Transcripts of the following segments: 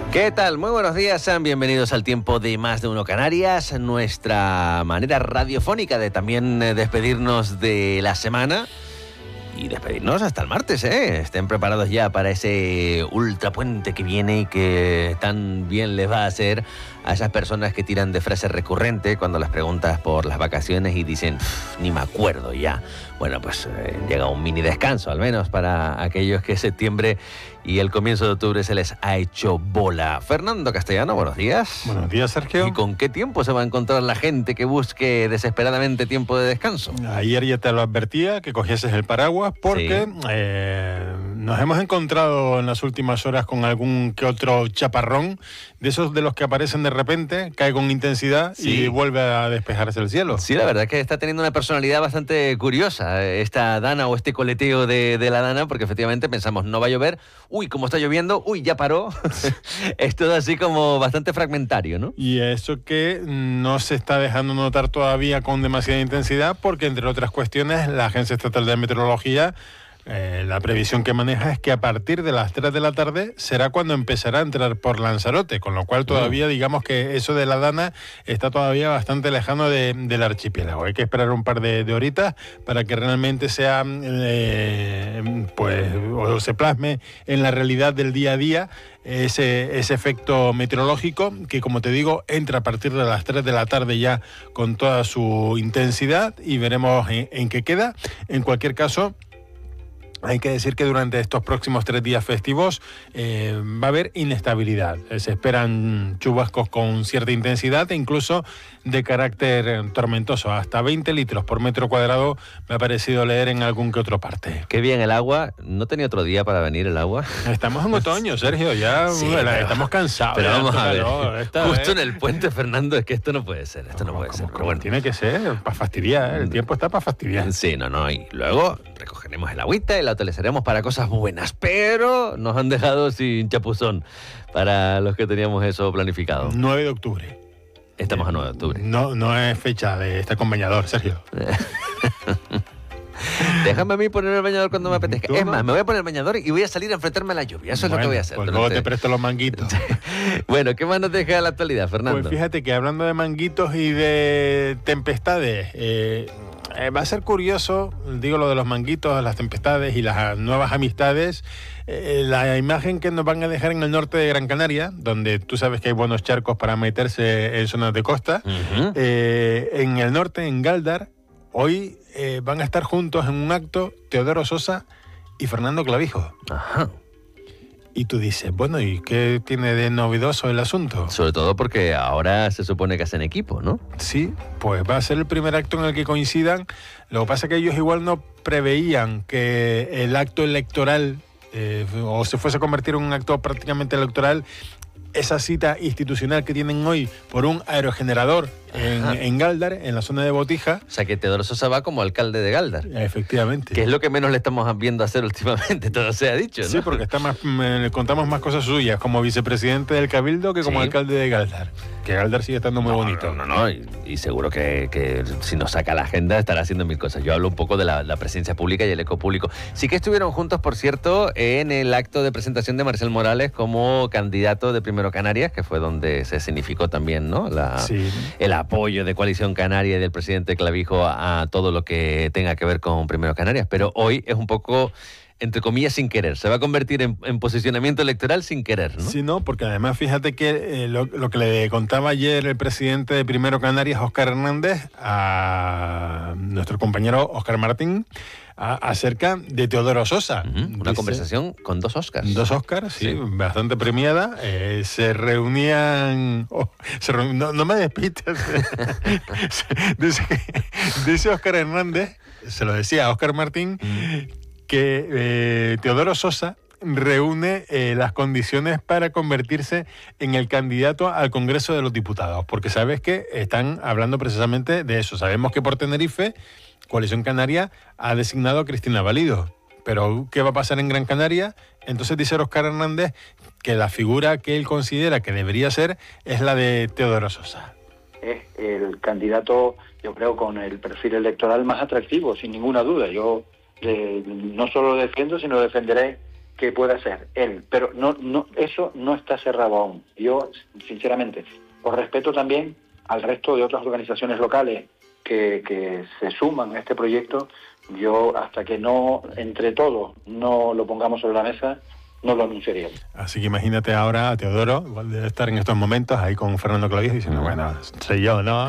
¿Qué tal? Muy buenos días, sean bienvenidos al tiempo de Más de Uno Canarias, nuestra manera radiofónica de también despedirnos de la semana y despedirnos hasta el martes, ¿eh? Estén preparados ya para ese ultrapuente que viene y que tan bien les va a hacer a esas personas que tiran de frase recurrente cuando las preguntas por las vacaciones y dicen, ni me acuerdo ya. Bueno, pues llega un mini descanso, al menos para aquellos que septiembre y el comienzo de octubre se les ha hecho bola. Fernando Castellano, buenos días. Buenos días, Sergio. ¿Y con qué tiempo se va a encontrar la gente que busque desesperadamente tiempo de descanso? Ayer ya te lo advertía, que cogieses el paraguas, porque sí, nos hemos encontrado en las últimas horas con algún que otro chaparrón, de esos de los que aparecen de repente, cae con intensidad y vuelve a despejarse el cielo. Sí, la verdad es que está teniendo una personalidad bastante curiosa esta dana o este coleteo de la dana, porque efectivamente pensamos, no va a llover, uy, como está lloviendo, uy, ya paró. Es todo así como bastante fragmentario, ¿no? Y eso que no se está dejando notar todavía con demasiada intensidad, porque entre otras cuestiones la Agencia Estatal de Meteorología, la previsión que maneja es que a partir de las 3 de la tarde será cuando empezará a entrar por Lanzarote, con lo cual todavía digamos que eso de la dana está todavía bastante lejano del archipiélago. Hay que esperar un par de horitas para que realmente sea, o se plasme en la realidad del día a día ese efecto meteorológico que, como te digo, entra a partir de las 3 de la tarde ya con toda su intensidad y veremos en qué queda. En cualquier caso, hay que decir que durante estos próximos 3 días festivos va a haber inestabilidad. Se esperan chubascos con cierta intensidad e incluso de carácter tormentoso. Hasta 20 litros por metro cuadrado me ha parecido leer en algún que otro parte. Qué bien el agua. ¿No tenía otro día para venir el agua? Estamos en otoño, Sergio. Ya estamos cansados. Pero vamos a ver. Justo en el puente, Fernando, es que esto no puede ser. Esto no puede ser. Pero bueno, tiene que ser para fastidiar. El tiempo está para fastidiar. Sí, no. Y luego recogeremos el agüita y la utilizaremos para cosas buenas, pero nos han dejado sin chapuzón para los que teníamos eso planificado. 9 de octubre. Estamos a 9 de octubre. No es fecha de estar con bañador, Sergio. Déjame a mí ponerme el bañador cuando me apetezca. Es más, me voy a poner el bañador y voy a salir a enfrentarme a la lluvia. Eso es lo que voy a hacer. Pues luego te presto los manguitos. Bueno, ¿qué más nos deja la actualidad, Fernando? Pues fíjate que hablando de manguitos y de tempestades, va a ser curioso, digo lo de los manguitos, las tempestades y las nuevas amistades, la imagen que nos van a dejar en el norte de Gran Canaria, donde tú sabes que hay buenos charcos para meterse en zonas de costa. En el norte, en Gáldar, hoy van a estar juntos en un acto Teodoro Sosa y Fernando Clavijo. Ajá. Y tú dices, bueno, ¿y qué tiene de novedoso el asunto? Sobre todo porque ahora se supone que hacen equipo, ¿no? Sí, pues va a ser el primer acto en el que coincidan. Lo que pasa es que ellos igual no preveían que el acto electoral o se fuese a convertir en un acto prácticamente electoral, esa cita institucional que tienen hoy por un aerogenerador en Gáldar, en la zona de Botija. O sea que Teodoro Sosa va como alcalde de Gáldar. Efectivamente. Que es lo que menos le estamos viendo hacer últimamente, todo se ha dicho, ¿no? Sí, porque contamos más cosas suyas como vicepresidente del Cabildo que como alcalde de Gáldar. Que Gáldar sigue estando muy bonito. No. Y seguro que si nos saca la agenda estará haciendo mil cosas. Yo hablo un poco de la presencia pública y el eco público. Sí que estuvieron juntos, por cierto, en el acto de presentación de Marcel Morales como candidato de Primero Canarias, que fue donde se significó también, ¿no? El apoyo de Coalición Canaria y del presidente Clavijo a todo lo que tenga que ver con Primero Canarias. Pero hoy es un poco, entre comillas, sin querer. Se va a convertir en posicionamiento electoral sin querer, ¿no? Sí, no, porque además fíjate que lo que le contaba ayer el presidente de Primero Canarias, Óscar Hernández, a nuestro compañero Óscar Martín, acerca de Teodoro Sosa. Una conversación con 2 Óscars. 2 Óscars, sí, bastante premiada. Se reunían... no me despistes. Dice Óscar Hernández, se lo decía a Óscar Martín, que Teodoro Sosa reúne las condiciones para convertirse en el candidato al Congreso de los Diputados, porque sabes que están hablando precisamente de eso. Sabemos que por Tenerife, Coalición Canaria ha designado a Cristina Valido, pero ¿qué va a pasar en Gran Canaria? Entonces dice Óscar Hernández que la figura que él considera que debería ser es la de Teodoro Sosa. Es el candidato, yo creo, con el perfil electoral más atractivo, sin ninguna duda. Yo no solo lo defiendo, sino defenderé que pueda ser él, pero no, eso no está cerrado aún. Yo, sinceramente, por respeto también al resto de otras organizaciones locales que se suman a este proyecto, yo hasta que no, entre todos, no lo pongamos sobre la mesa, no lo anunciaría. Así que imagínate ahora a Teodoro, igual debe estar en estos momentos ahí con Fernando Clavijo diciendo, bueno, soy yo, ¿no?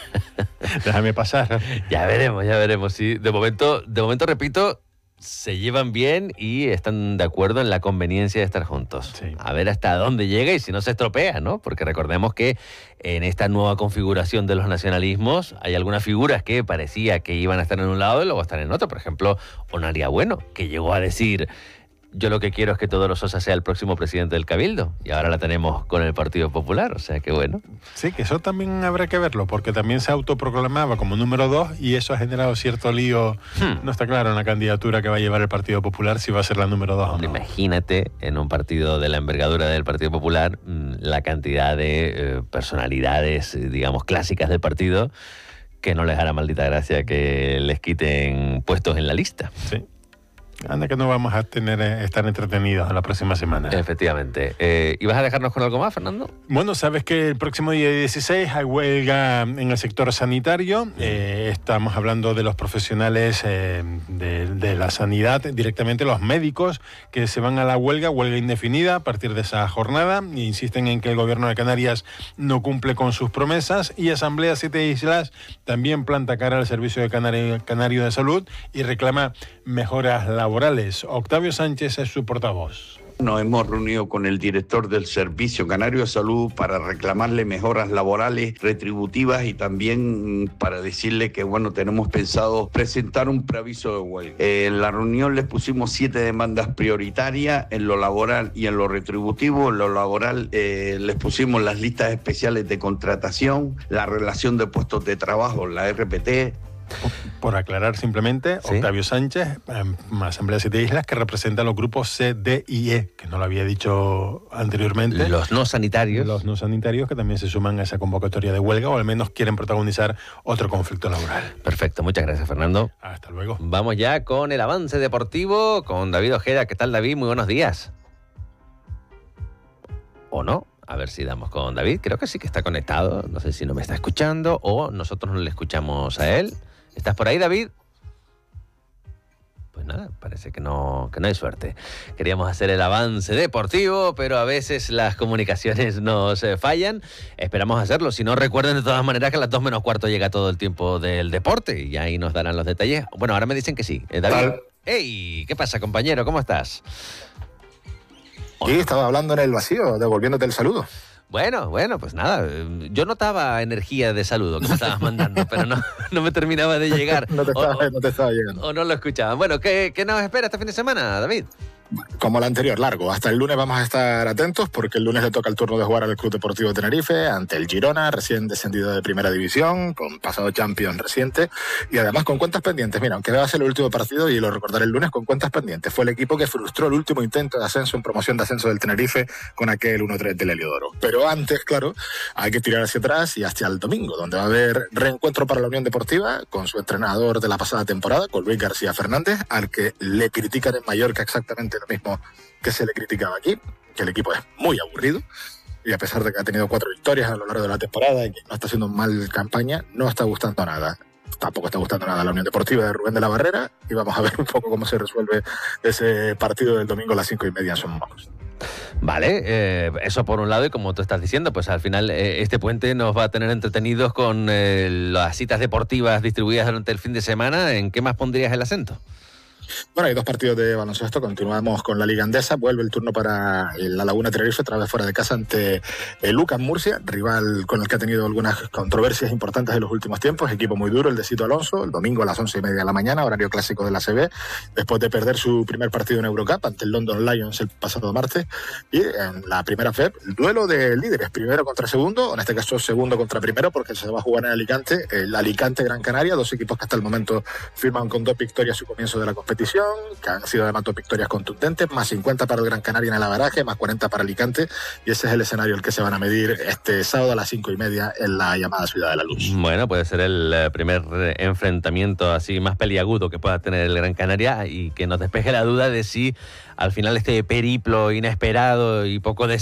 Déjame pasar. Ya veremos. Sí. De momento, repito, se llevan bien y están de acuerdo en la conveniencia de estar juntos. Sí. A ver hasta dónde llega y si no se estropea, ¿no? Porque recordemos que en esta nueva configuración de los nacionalismos hay algunas figuras que parecía que iban a estar en un lado y luego estar en otro. Por ejemplo, Onaria Bueno, que llegó a decir: yo lo que quiero es que Teodoro Sosa sea el próximo presidente del Cabildo. Y ahora la tenemos con el Partido Popular, o sea que bueno. Sí, que eso también habrá que verlo, porque también se autoproclamaba como número 2 y eso ha generado cierto lío. No está claro en la candidatura que va a llevar el Partido Popular si va a ser la número 2 o no. Imagínate, en un partido de la envergadura del Partido Popular, la cantidad de personalidades, digamos, clásicas del partido, que no les hará maldita gracia que les quiten puestos en la lista. Sí. Anda que no vamos a estar entretenidos en la próxima semana. Efectivamente. ¿Y vas a dejarnos con algo más, Fernando? Bueno, sabes que el próximo día 16 hay huelga en el sector sanitario. Estamos hablando de los profesionales de la sanidad, directamente los médicos, que se van a la huelga indefinida a partir de esa jornada. E insisten en que el gobierno de Canarias no cumple con sus promesas. Y Asamblea 7 Islas también planta cara al Servicio Canario de Salud y reclama mejoras laborales. Octavio Sánchez es su portavoz. Nos hemos reunido con el director del Servicio Canario de Salud para reclamarle mejoras laborales, retributivas y también para decirle que, bueno, tenemos pensado presentar un preaviso de huelga. En la reunión les pusimos 7 demandas prioritarias en lo laboral y en lo retributivo. En lo laboral les pusimos las listas especiales de contratación, la relación de puestos de trabajo, la RPT. Por aclarar simplemente, ¿sí? Octavio Sánchez, Asamblea 7 Islas, que representa a los grupos C, D y E, que no lo había dicho anteriormente. Los no sanitarios. Los no sanitarios que también se suman a esa convocatoria de huelga o al menos quieren protagonizar otro conflicto laboral. Perfecto, muchas gracias, Fernando. Hasta luego. Vamos ya con el avance deportivo con David Ojeda. ¿Qué tal, David? Muy buenos días. ¿O no? A ver si damos con David. Creo que sí que está conectado. No sé si no me está escuchando o nosotros no le escuchamos a él. ¿Estás por ahí, David? Pues nada, parece que no hay suerte. Queríamos hacer el avance deportivo, pero a veces las comunicaciones nos fallan. Esperamos hacerlo. Si no, recuerden de todas maneras que a las 2 menos cuarto llega todo el tiempo del deporte y ahí nos darán los detalles. Bueno, ahora me dicen que sí. David. ¡Hey! ¿Qué pasa, compañero? ¿Cómo estás? Sí, estaba hablando en el vacío, devolviéndote el saludo. Bueno, pues nada, yo notaba energía de saludo que me estabas mandando, pero no me terminaba de llegar. no te estaba llegando. O no lo escuchaba. Bueno, ¿qué nos espera este fin de semana, David? Como el anterior, largo. Hasta el lunes vamos a estar atentos porque el lunes le toca el turno de jugar al Club Deportivo Tenerife ante el Girona, recién descendido de Primera División, con pasado Champions reciente y además con cuentas pendientes. Mira, aunque va a ser el último partido y lo recordaré el lunes con cuentas pendientes. Fue el equipo que frustró el último intento de ascenso en promoción de ascenso del Tenerife con aquel 1-3 del Heliodoro. Pero antes, claro, hay que tirar hacia atrás y hasta el domingo, donde va a haber reencuentro para la Unión Deportiva con su entrenador de la pasada temporada, con Luis García Fernández, al que le critican en Mallorca exactamente lo mismo que se le criticaba aquí, que el equipo es muy aburrido y a pesar de que ha tenido 4 victorias a lo largo de la temporada y que no está haciendo mal campaña, no está gustando nada. Tampoco está gustando nada la Unión Deportiva de Rubén de la Barrera y vamos a ver un poco cómo se resuelve ese partido del domingo a las 5:30 en Somos. Vale, eso por un lado, y como tú estás diciendo, pues al final este puente nos va a tener entretenidos con las citas deportivas distribuidas durante el fin de semana. ¿En qué más pondrías el acento? Bueno, hay 2 partidos de baloncesto. Continuamos con la Liga Andesa. Vuelve el turno para la Laguna Tenerife, otra vez fuera de casa ante el UCAM Murcia, rival con el que ha tenido algunas controversias importantes en los últimos tiempos. Equipo muy duro, el de Sito Alonso, el domingo a las 11:30 de la mañana, horario clásico de la ACB, después de perder su primer partido en Eurocup ante el London Lions el pasado martes. Y en la primera FEP, el duelo de líderes, primero contra segundo, en este caso segundo contra primero, porque se va a jugar en Alicante, el Alicante Gran Canaria, 2 equipos que hasta el momento firman con 2 victorias su comienzo de la competición. competición, que han sido además 2 victorias contundentes, más 50 para el Gran Canaria en el averaje, más 40 para Alicante, y ese es el escenario el que se van a medir este sábado a las 5:30 en la llamada Ciudad de la Luz. Bueno, puede ser el primer enfrentamiento así más peliagudo que pueda tener el Gran Canaria y que nos despeje la duda de si al final este periplo inesperado y poco deseado